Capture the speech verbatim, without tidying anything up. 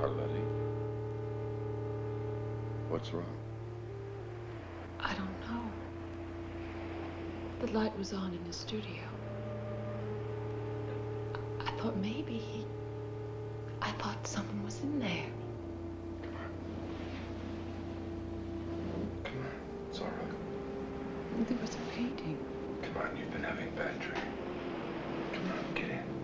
Arletty, what's wrong? I don't know. The light was on in the studio. I, I thought maybe he... I thought someone was in there. Come on. Come on. It's all right. There was a painting. Come on, you've been having a bad dream. Come on, get in.